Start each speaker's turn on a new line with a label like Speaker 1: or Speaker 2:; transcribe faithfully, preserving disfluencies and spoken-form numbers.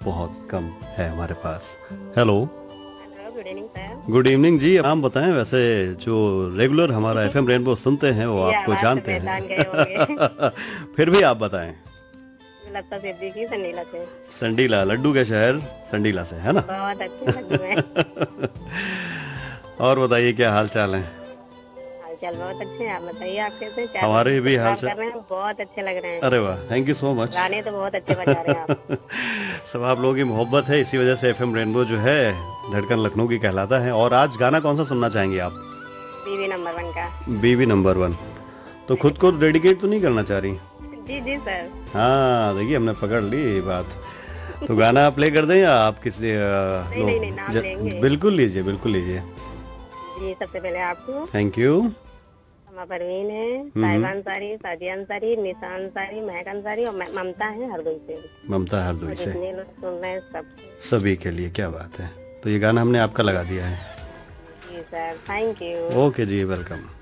Speaker 1: बहुत कम है हमारे पास। Hello,
Speaker 2: hello, good evening sir.
Speaker 1: Good evening जी। नाम बताएं, वैसे जो रेगुलर हमारा एफएम रेनबो सुनते हैं वो
Speaker 2: ये
Speaker 1: आपको
Speaker 2: आवाज से
Speaker 1: जानते
Speaker 2: पहचान गए होंगे।
Speaker 1: हैं। फिर भी आप बताएं।
Speaker 2: लता सिद्दीकी संडीला से।
Speaker 1: संडीला, लड्डू के शहर संडीला से, है ना?
Speaker 2: बहुत अच्छे लड्डू हैं।
Speaker 1: और बताइए, क्या हाल चाल है?
Speaker 2: हालचाल बहुत अच्छे हैं। आप बताइए, आप कैसे हैं? चार बजे
Speaker 1: हमारे
Speaker 2: से
Speaker 1: भी हाल
Speaker 2: प्रोग्राम
Speaker 1: चाल।
Speaker 2: कर रहे हैं, बहुत अच्छे लग रहे हैं।
Speaker 1: अरे वाह, थैंक यू सो मच।
Speaker 2: गाने तो बहुत अच्छे बजा रहे हैं आप।
Speaker 1: सब आप लोगों की मोहब्बत है, इसी वजह से एफएम रेनबो जो है धड़कन लखनऊ की कहलाता है। और आज गाना कौन सा सुनना चाहेंगे आप?
Speaker 2: बीवी नंबर वन का।
Speaker 1: बीवी नंबर वन। तो खुद को डेडिकेट तो नहीं करना चाह रही?
Speaker 2: जी जी सर।
Speaker 1: हाँ, देखिए हमने पकड़ ली ये बात। तो गाना प्ले कर दें या आप किसी अ,
Speaker 2: नहीं नहीं नहीं, नाम
Speaker 1: ज-
Speaker 2: लेंगे।
Speaker 1: बिल्कुल लीजिए, बिल्कुल लीजिए।
Speaker 2: जी, सबसे पहले आपको।
Speaker 1: Thank you.
Speaker 2: समा परवीन है, साहिबा अंसारी, सादिया अंसारी, निशा अंसारी, महक अंसारी और मैं- ममता है हरदोई से।
Speaker 1: ममता
Speaker 2: और
Speaker 1: हरदोई से।
Speaker 2: जितने लोग सुन रहे हैं सब।
Speaker 1: सभी के लिए, क्या बात है। तो ये गाना हमने आपका लगा दिया है।
Speaker 2: जी sir, thank you.
Speaker 1: Okay ji, welcome.